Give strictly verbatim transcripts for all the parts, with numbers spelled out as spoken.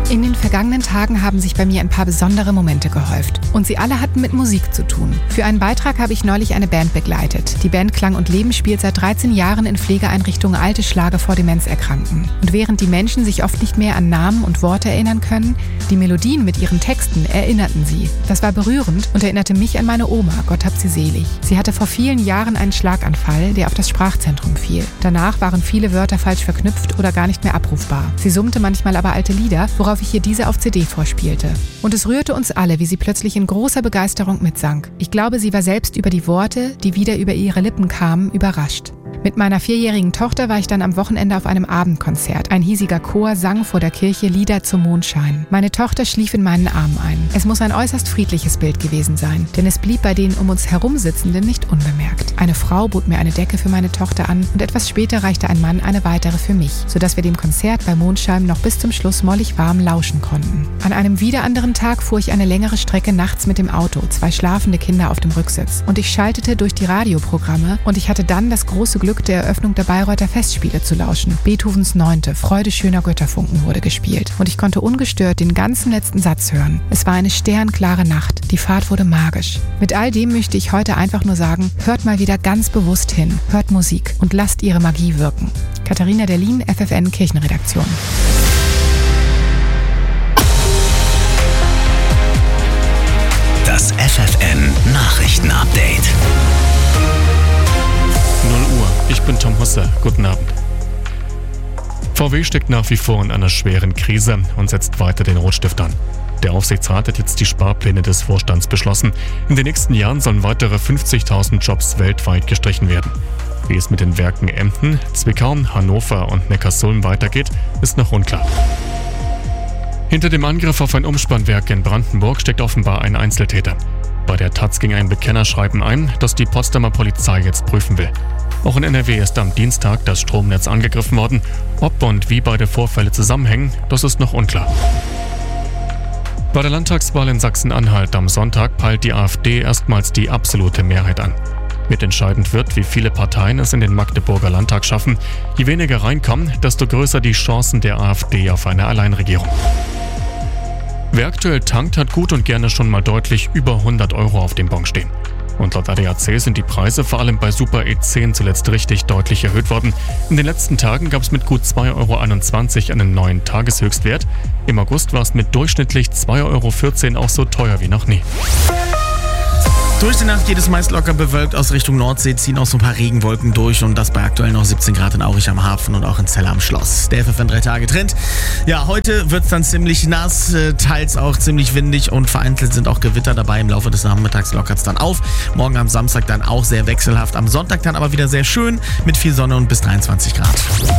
In den vergangenen Tagen haben sich bei mir ein paar besondere Momente gehäuft. Und sie alle hatten mit Musik zu tun. Für einen Beitrag habe ich neulich eine Band begleitet. Die Band Klang und Leben spielt seit dreizehn Jahren in Pflegeeinrichtungen alte Schlager vor Demenzerkrankten. Und während die Menschen sich oft nicht mehr an Namen und Worte erinnern können, die Melodien mit ihren Texten erinnerten sie. Das war berührend und erinnerte mich an meine Oma, Gott hab sie selig. Sie hatte vor vielen Jahren einen Schlaganfall, der auf das Sprachzentrum fiel. Danach waren viele Wörter falsch verknüpft oder gar nicht mehr abrufbar. Sie summte manchmal aber alte Lieder, worauf ich ihr diese auf C D vorspielte. Und es rührte uns alle, wie sie plötzlich in großer Begeisterung mitsang. Ich glaube, sie war selbst über die Worte, die wieder über ihre Lippen kamen, überrascht. Mit meiner vierjährigen Tochter war ich dann am Wochenende auf einem Abendkonzert. Ein hiesiger Chor sang vor der Kirche Lieder zum Mondschein. Meine Tochter schlief in meinen Armen ein. Es muss ein äußerst friedliches Bild gewesen sein, denn es blieb bei den um uns herum Sitzenden nicht unbemerkt. Eine Frau bot mir eine Decke für meine Tochter an und etwas später reichte ein Mann eine weitere für mich, sodass wir dem Konzert bei Mondschein noch bis zum Schluss mollig warm lauschen konnten. An einem wieder anderen Tag fuhr ich eine längere Strecke nachts mit dem Auto, zwei schlafende Kinder auf dem Rücksitz. Und ich schaltete durch die Radioprogramme und ich hatte dann das große Glück, der Eröffnung der Bayreuther Festspiele zu lauschen. Beethovens Neunte, Freude schöner Götterfunken wurde gespielt und ich konnte ungestört den ganzen letzten Satz hören. Es war eine sternklare Nacht, die Fahrt wurde magisch. Mit all dem möchte ich heute einfach nur sagen, hört mal wieder ganz bewusst hin, hört Musik und lasst ihre Magie wirken. Katharina Derlin, F F N Kirchenredaktion. Das F F N Nachrichtenupdate. null Uhr, ich bin Tom Husse. Guten Abend. V W steckt nach wie vor in einer schweren Krise und setzt weiter den Rotstift an. Der Aufsichtsrat hat jetzt die Sparpläne des Vorstands beschlossen. In den nächsten Jahren sollen weitere fünfzigtausend Jobs weltweit gestrichen werden. Wie es mit den Werken Emden, Zwickau, Hannover und Neckarsulm weitergeht, ist noch unklar. Hinter dem Angriff auf ein Umspannwerk in Brandenburg steckt offenbar ein Einzeltäter. Bei der Taz ging ein Bekennerschreiben ein, das die Potsdamer Polizei jetzt prüfen will. Auch in N R W ist am Dienstag das Stromnetz angegriffen worden. Ob und wie beide Vorfälle zusammenhängen, das ist noch unklar. Bei der Landtagswahl in Sachsen-Anhalt am Sonntag peilt die AfD erstmals die absolute Mehrheit an. Mitentscheidend wird, wie viele Parteien es in den Magdeburger Landtag schaffen. Je weniger reinkommen, desto größer die Chancen der AfD auf eine Alleinregierung. Wer aktuell tankt, hat gut und gerne schon mal deutlich über hundert Euro auf dem Bon stehen. Und laut A D A C sind die Preise vor allem bei Super E zehn zuletzt richtig deutlich erhöht worden. In den letzten Tagen gab es mit gut zwei Euro einundzwanzig einen neuen Tageshöchstwert. Im August war es mit durchschnittlich zwei Euro vierzehn auch so teuer wie noch nie. Durch die Nacht geht es meist locker bewölkt. Aus Richtung Nordsee ziehen auch so ein paar Regenwolken durch und das bei aktuell noch siebzehn Grad in Aurich am Hafen und auch in Celle am Schloss. Der F F N drei Tage Trend. Ja, heute wird es dann ziemlich nass, teils auch ziemlich windig und vereinzelt sind auch Gewitter dabei. Im Laufe des Nachmittags lockert es dann auf. Morgen am Samstag dann auch sehr wechselhaft. Am Sonntag dann aber wieder sehr schön mit viel Sonne und bis dreiundzwanzig Grad.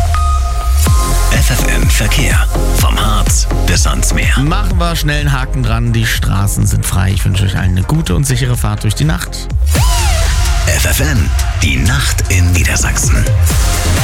F F N Verkehr. Vom Harz bis ans Meer. Machen wir schnell einen Haken dran. Die Straßen sind frei. Ich wünsche euch allen eine gute und sichere Fahrt durch die Nacht. F F N, die Nacht in Niedersachsen.